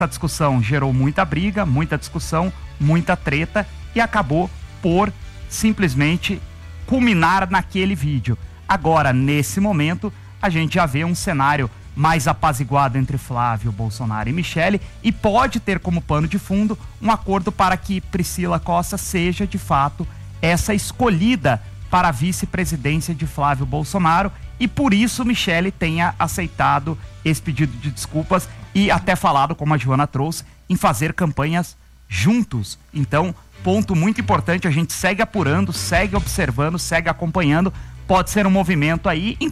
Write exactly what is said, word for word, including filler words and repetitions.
Essa discussão gerou muita briga, muita discussão, muita treta e acabou por simplesmente culminar naquele vídeo. Agora, nesse momento, a gente já vê um cenário mais apaziguado entre Flávio, Bolsonaro e Michele e pode ter como pano de fundo um acordo para que Priscila Costa seja, de fato, essa escolhida para a vice-presidência de Flávio Bolsonaro e por isso Michele tenha aceitado esse pedido de desculpas e até falado, como a Joana trouxe, em fazer campanhas juntos. Então, ponto muito importante, a gente segue apurando, segue observando, segue acompanhando, pode ser um movimento aí,